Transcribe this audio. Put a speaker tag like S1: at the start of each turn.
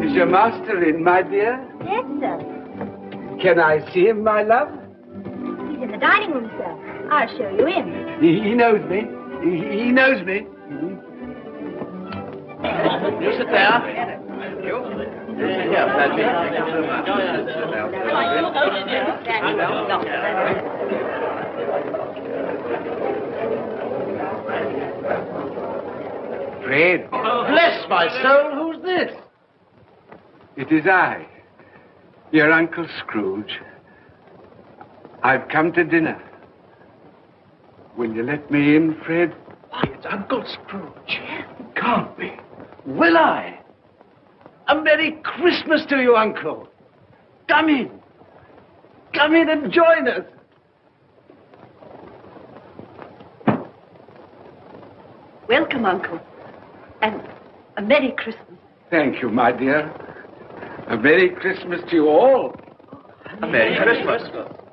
S1: Is your master in, my dear?
S2: Yes, sir.
S1: Can I see him, my love?
S2: He's in the dining room, sir. I'll show you in.
S1: He knows me. He knows me.
S3: You sit there. Thank you. Here, Patsy. Thank you so much.
S1: Fred.
S3: Bless my soul, who's this?
S1: It is I, your Uncle Scrooge. I've come to dinner. Will you let me in, Fred?
S3: Why, it's Uncle Scrooge. It can't be. Will I? A Merry Christmas to you, Uncle. Come in. Come in and join us.
S4: Welcome, Uncle. And a Merry Christmas.
S1: Thank you, my dear. A Merry Christmas to you all.
S3: A Merry Christmas.